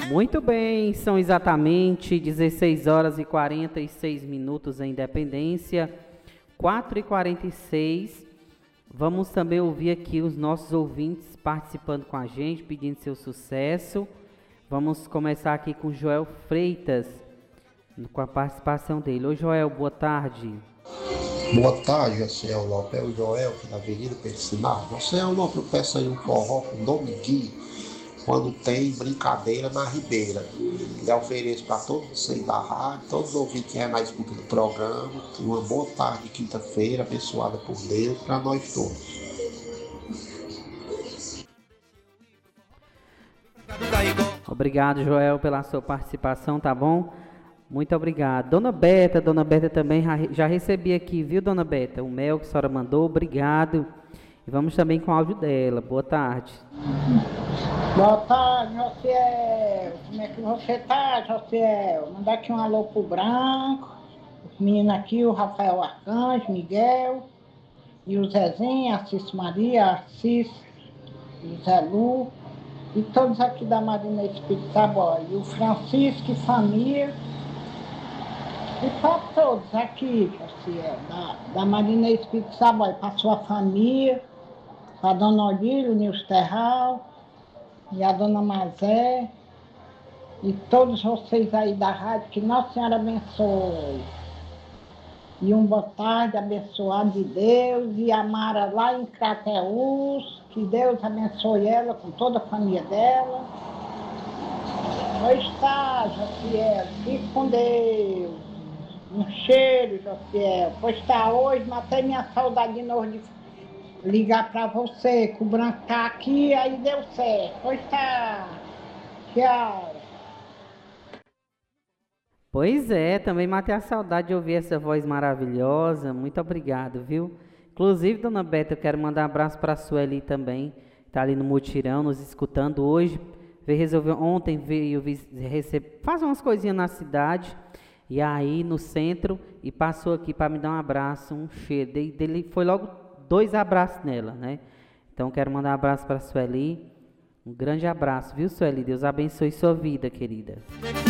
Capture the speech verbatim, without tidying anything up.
Muito bem, são exatamente dezesseis horas e quarenta e seis minutos em Independência, quatro e quarenta e seis. Vamos também ouvir aqui os nossos ouvintes participando com a gente, pedindo seu sucesso. Vamos começar aqui com Joel Freitas, com a participação dele. Oi, Joel, boa tarde. Boa tarde, Josiel Lopes. É o Joel, aqui da Avenida Persinal. Josiel Lopes, eu peço aí um forró com Dominguinho, quando tem brincadeira na Ribeira. E ofereço para todos vocês da rádio, todos os ouvintes que é na escuta do programa. Uma boa tarde de quinta-feira, abençoada por Deus, para nós todos. Obrigado, Joel, pela sua participação, tá bom? Muito obrigado. Dona Beta, Dona Beta também já recebi aqui, viu, Dona Beta? O mel que a senhora mandou, obrigado. E vamos também com o áudio dela. Boa tarde. Boa tarde, Josiel. Como é que você tá, Josiel? Mandar aqui um alô pro Branco, os meninos aqui, o Rafael Arcanjo, Miguel, e o Zezinho, a Cis Maria, a Cis, o Zé Lu, e todos aqui da Marina Espírito Saboy, e o Francisco e família, e para todos aqui, Josiel, da, da Marina Espírito Saboy, para sua família, para a Dona Olírio, o Nilson Terral, e a Dona Mazé, e todos vocês aí da rádio, que Nossa Senhora abençoe. E um boa tarde, abençoado de Deus, e a Mara lá em Crateús, que Deus abençoe ela com toda a família dela. Pois tá, Josiel, fique com Deus. Um cheiro, Josiel. Pois tá, hoje matei minha saudade de novo de ligar para você, que o Branco tá aqui, aí deu certo. Pois tá. Tchau. Pois é, também matei a saudade de ouvir essa voz maravilhosa. Muito obrigado, viu? Inclusive, Dona Beta, eu quero mandar um abraço para a Sueli também, tá ali no mutirão, nos escutando hoje. Veio resolver, ontem veio receber, faz umas coisinhas na cidade, e aí no centro, e passou aqui para me dar um abraço, um cheiro. Dele foi logo dois abraços nela, né? Então, quero mandar um abraço para a Sueli. Um grande abraço, viu, Sueli? Deus abençoe sua vida, querida.